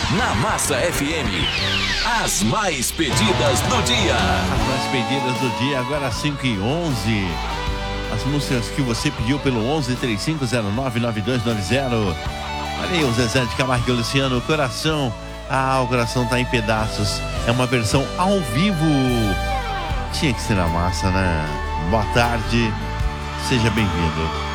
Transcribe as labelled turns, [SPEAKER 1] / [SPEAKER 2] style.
[SPEAKER 1] Na Massa FM, as mais pedidas do dia.
[SPEAKER 2] As mais pedidas do dia, agora 5h11. As músicas que você pediu pelo 1135099290. Olha aí o Zezé de Camargo e o Luciano, Coração. Ah, o coração tá em pedaços. É uma versão ao vivo. Tinha que ser na Massa, né? Boa tarde, seja bem-vindo.